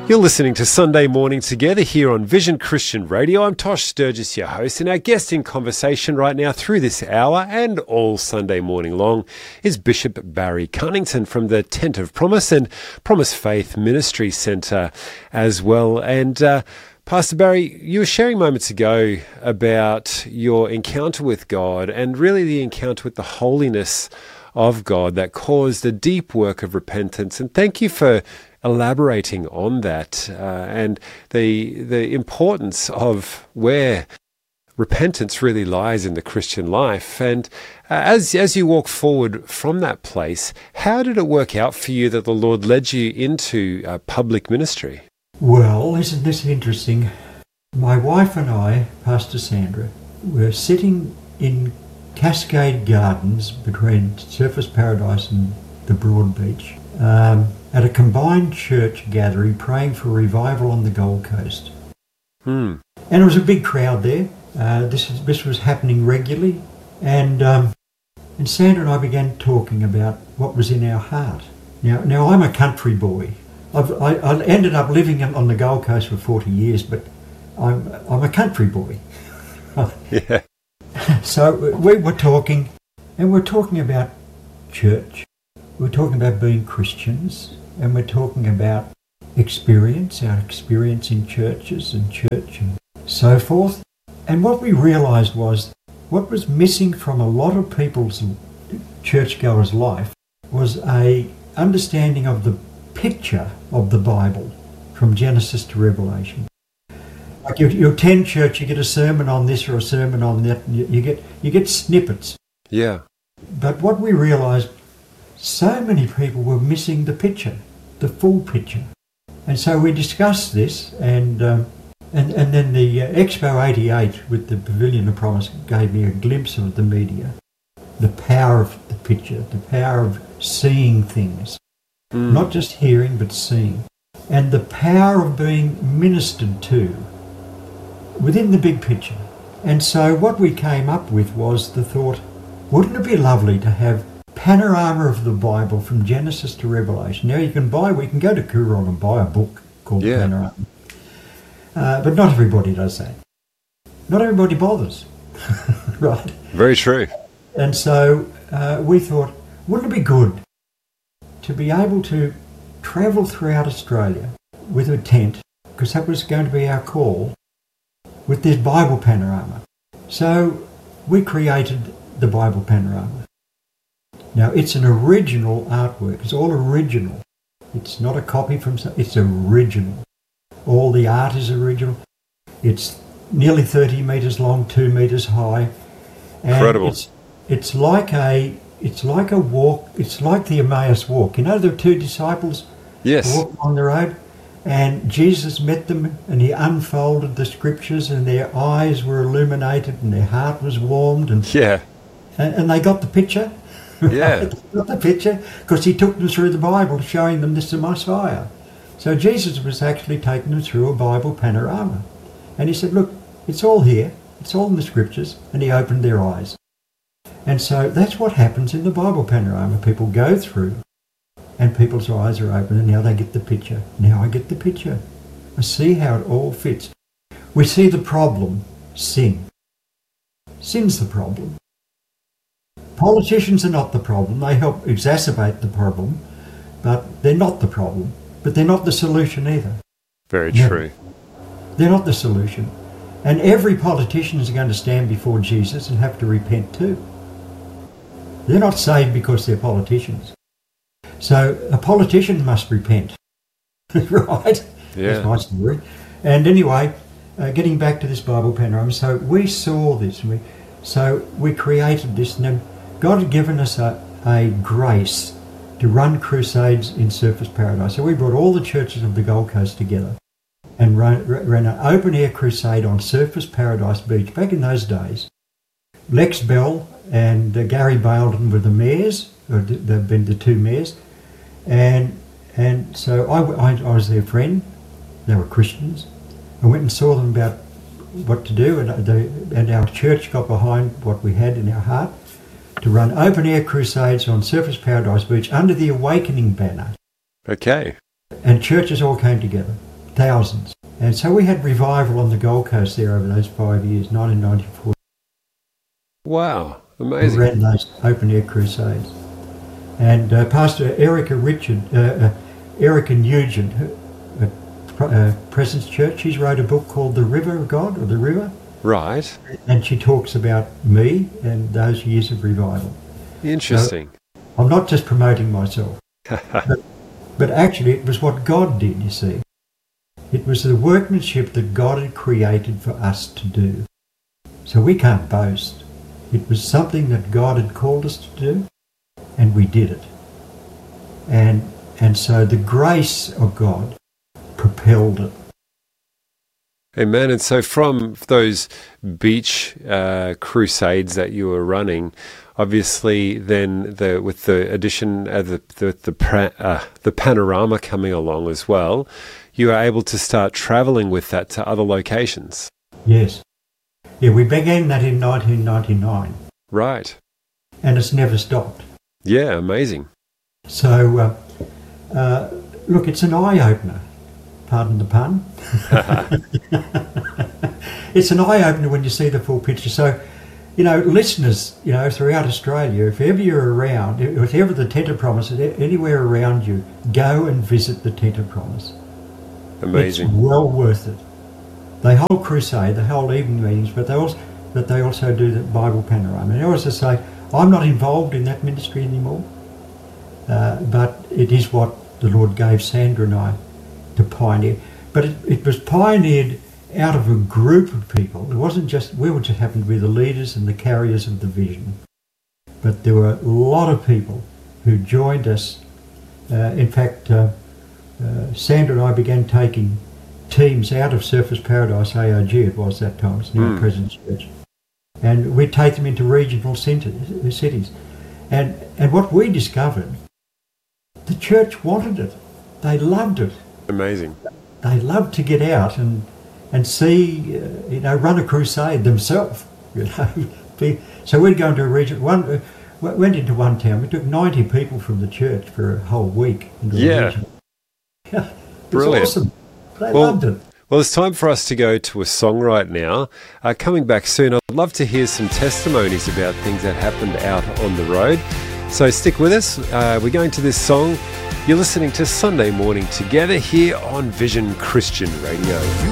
You're listening to Sunday Morning Together here on Vision Christian Radio. I'm Tosh Sturgis, your host, and our guest in conversation right now through this hour and all Sunday morning long is Bishop Barry Cunnington from the Tent of Promise and Promise Faith Ministry Centre as well. And Pastor Barry, you were sharing moments ago about your encounter with God and really the encounter with the holiness of God that caused a deep work of repentance. And thank you for elaborating on that and the importance of where repentance really lies in the Christian life. And as you walk forward from that place, how did it work out for you that the Lord led you into public ministry? Well, isn't this interesting? My wife and I, Pastor Sandra, were sitting in Cascade Gardens between Surfers Paradise and the Broad Beach at a combined church gathering praying for revival on the Gold Coast. And it was a big crowd there. This was happening regularly. And Sandra and I began talking about what was in our heart. Now I'm a country boy. I ended up living on the Gold Coast for 40 years, but I'm a country boy. Yeah. So we were talking, and we're talking about church. We're talking about being Christians, and we're talking about experience, our experience in churches and church and so forth. And what we realised was what was missing from a lot of people's churchgoers' life was a understanding of the picture of the Bible from Genesis to Revelation. Like you attend church, you get a sermon on this or a sermon on that, and you get snippets. Yeah. But what we realised, so many people were missing the picture, the full picture. And so we discussed this, and then the Expo 88 with the Pavilion of Promise gave me a glimpse of the media, the power of the picture, the power of seeing things, not just hearing but seeing, and the power of being ministered to within the big picture. And so what we came up with was the thought, wouldn't it be lovely to have panorama of the Bible from Genesis to Revelation? Now we can go to Koorong and buy a book called Panorama. But not everybody does that. Not everybody bothers. Right? Very true. And so we thought, wouldn't it be good to be able to travel throughout Australia with a tent, because that was going to be our call, with this Bible panorama. So we created the Bible panorama. Now it's an original artwork. It's all original. It's not a copy from it's original. All the art is original. It's nearly 30 metres long, 2 metres high. And incredible. It's like a walk. It's like the Emmaus walk. You know the two disciples walking on the road? And Jesus met them and he unfolded the scriptures and their eyes were illuminated and their heart was warmed. And they got the picture. Yeah. They got the picture because he took them through the Bible, showing them this is the Messiah. So Jesus was actually taking them through a Bible panorama. And he said, look, it's all here. It's all in the scriptures. And he opened their eyes. And so that's what happens in the Bible panorama. People go through and people's eyes are open, and now they get the picture. Now I get the picture. I see how it all fits. We see the problem, sin. Sin's the problem. Politicians are not the problem. They help exacerbate the problem, but they're not the problem. But they're not the solution either. Very true. They're not the solution. And every politician is going to stand before Jesus and have to repent too. They're not saved because they're politicians. So a politician must repent, right? Yeah. That's my story. And anyway, getting back to this Bible panorama, so we saw this, so we created this, and then God had given us a grace to run crusades in Surfers Paradise. So we brought all the churches of the Gold Coast together and ran an open-air crusade on Surfers Paradise Beach. Back in those days, Lex Bell and Gary Baildon were the mayors, or they've been the two mayors, and so I was their friend. They were Christians. I went and saw them about what to do, and our church got behind what we had in our heart to run open-air crusades on Surfers Paradise Beach under the Awakening banner. Okay. And churches all came together. thousands. And so we had revival on the Gold Coast there over those 5 years, 1994. Wow, We amazing. ran those open-air crusades. And Pastor Erica Nugent, Presence Church, she's wrote a book called The River of God, or The River. Right. And she talks about me and those years of revival. Interesting. I'm not just promoting myself, but actually it was what God did, you see. It was the workmanship that God had created for us to do. So we can't boast. It was something that God had called us to do, and we did it. And so the grace of God propelled it. Amen. And so from those beach crusades that you were running, obviously then with the addition of the panorama coming along as well, you were able to start travelling with that to other locations. Yes. Yeah, we began that in 1999. Right. And it's never stopped. Yeah, amazing. So, look, it's an eye-opener. Pardon the pun. It's an eye-opener when you see the full picture. So, listeners, throughout Australia, if ever you're around, if ever the Tent of Promise is anywhere around you, go and visit the Tent of Promise. Amazing. It's well worth it. They hold crusade, they hold evening meetings, but they also do the Bible panorama. And I also say, I'm not involved in that ministry anymore, but it is what the Lord gave Sandra and I to pioneer. But it was pioneered out of a group of people. It wasn't just, we just happened to be the leaders and the carriers of the vision. But there were a lot of people who joined us. In fact, Sandra and I began taking teams out of Surfers Paradise, AOG it was that time, it's now Presence Church. And we'd take them into regional cities. And what we discovered, the church wanted it. They loved it. Amazing. They loved to get out and see, run a crusade themselves. So we'd go into a region. Went into one town. We took 90 people from the church for a whole week. Into a region. Yeah, it's Brilliant. awesome. They loved it. Well, it's time for us to go to a song right now. Coming back soon, I'd love to hear some testimonies about things that happened out on the road. So stick with us. We're going to this song. You're listening to Sunday Morning Together here on Vision Christian Radio.